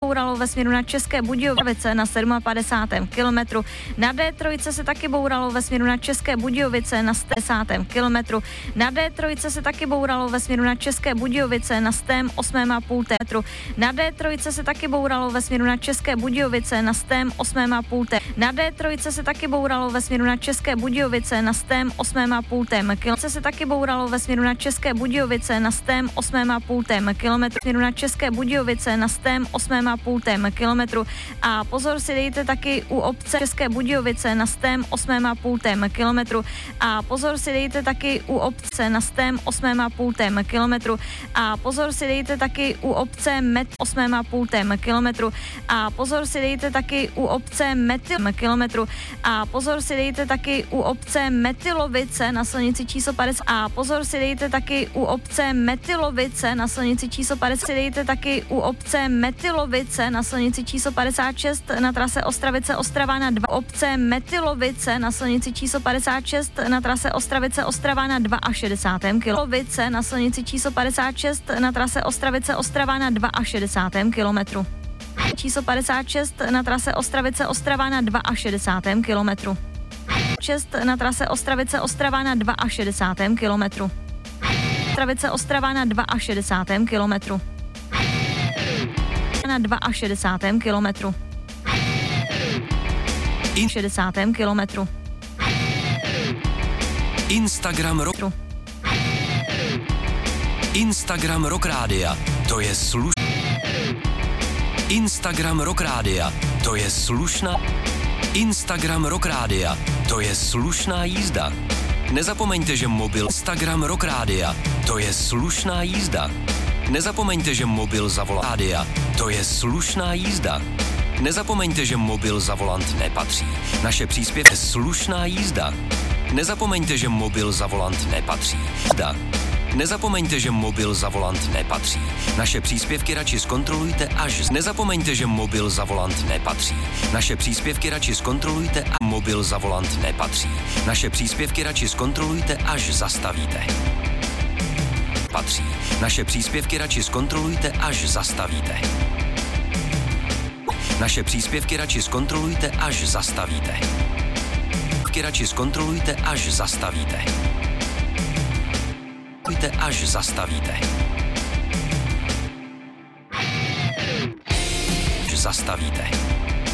bouralo ve směru na České Budějovice na 57. kilometru. Na D3 se taky bouralo ve směru na České Budějovice na 110. kilometru. Na D3 se taky bouralo ve směru na České Budějovice na 108,5 metru. Na D3 se taky bouralo ve směru na České Budějovice na 108,5. Na D3 se taky bouralo ve směru na České Budějovice na 108,5 kilometru. Se taky bouralo ve směru na České Budějovice na 108,5 kilometru. Směru na České Budějovice na 108,5 kilometru. A pozor si dejte taky u obce České Budějovice na 108,5 kilometru. A pozor si dejte taky u obce na 108,5 kilometru. A pozor si dejte taky u obce 8,5 kilometru. A pozor si dejte taky u obce kilometru. A pozor si dejte taky u obce Metylovice na silnici číslo 50. A pozor si dejte taky u obce Metylovice na silnici číslo 50. Si dejte taky u obce Metylovice na silnici číslo 56 na trase Ostravice-Ostrava na 2. Obce Metylovice na silnici číslo 56 na trase Ostravice-Ostrava na 62. kilometru. Na silnici číslo 56 na trase Ostravice-Ostrava na 62. kilometru. Číslo 56 na trase Ostravice-Ostrava na 62. kilometru. 6 na trase Ostravice-Ostrava na 62. kilometru. Ostravice-Ostrava na 62. kilometru. Na 62. kilometru. 60. kilometru. Instagram Rock Rádia, to je Instagram Rock Rádia, to je slušná. Instagram Rock Rádia, to je slušná jízda. Nezapomeňte, že mobil Instagram Rock Rádia, to je slušná jízda. Nezapomeňte, že mobil za voládia, to je slušná jízda. Nezapomeňte, že mobil za volant nepatří. Naše příspěvky je slušná jízda. Nezapomeňte, že mobil za volant nepatří. Nezapomeňte, že mobil za volant nepatří. Naše příspěvky radši zkontrolujte až. Nezapomeňte, že mobil za volant nepatří. Naše příspěvky radši zkontrolujte a mobil za volant nepatří. Naše příspěvky radši zkontrolujte až zastavíte. Patří. Naše příspěvky radši zkontrolujte až zastavíte. Naše příspěvky radši zkontrolujte až zastavíte. Radši zkontrolujte až zastavíte. Až zastavíte. Zastavíte.